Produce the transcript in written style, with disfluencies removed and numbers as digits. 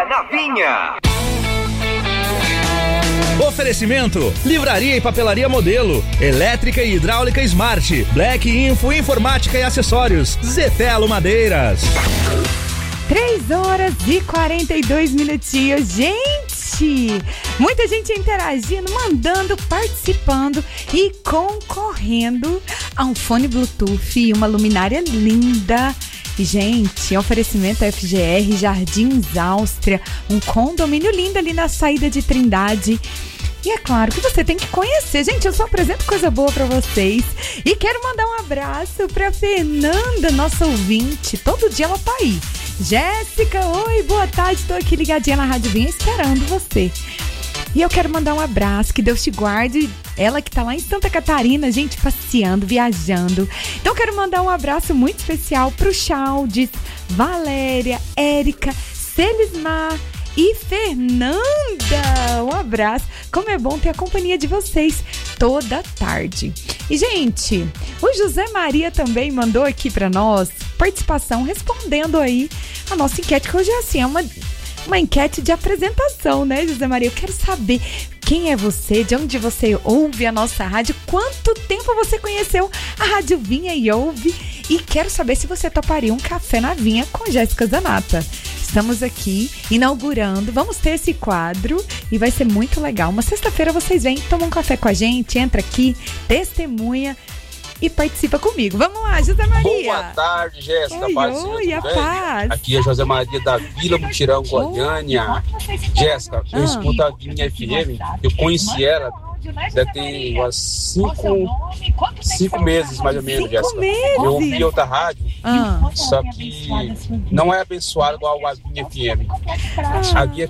Na Vinha. Oferecimento: Livraria e Papelaria Modelo, Elétrica e Hidráulica Smart, Black Info Informática e Acessórios, Zetelo Madeiras. 3h42. Gente, muita gente interagindo, mandando, participando e concorrendo a um fone Bluetooth e uma luminária linda. Gente, oferecimento FGR, Jardins Áustria, um condomínio lindo ali na saída de Trindade. E é claro que você tem que conhecer. Gente, eu só apresento coisa boa pra vocês. E quero mandar um abraço pra Fernanda, nossa ouvinte. Todo dia ela tá aí. Jéssica, oi, boa tarde. Tô aqui ligadinha na Rádio Vinha esperando você. E eu quero mandar um abraço, que Deus te guarde. Ela que tá lá em Santa Catarina, gente, passeando, viajando. Então quero mandar um abraço muito especial pro Chaldes, Valéria, Érica, Celismar e Fernanda. Um abraço. Como é bom ter a companhia de vocês toda tarde. E, gente, o José Maria também mandou aqui pra nós participação, respondendo aí a nossa enquete, que hoje é assim, é uma enquete de apresentação, né, José Maria? Eu quero saber quem é você, de onde você ouve a nossa rádio, quanto tempo você conheceu a Rádio Vinha e ouve, e quero saber se você toparia um café na Vinha com Jéssica Zanata. Estamos aqui inaugurando, vamos ter esse quadro e vai ser muito legal. Uma sexta-feira vocês vêm, tomam um café com a gente, entra aqui, testemunha e participa comigo. Vamos lá, José Maria. Boa tarde, Jéssica. Oi, a paz. Aqui é José Maria da Vila Mutirão, Goiânia. Jéssica, eu escuto a Vinha FM. Eu conheci ela, deve ter umas 5 meses, mais ou menos, Jéssica. Eu ouvi outra rádio, só que não é abençoada igual a Vinha FM. A Vinha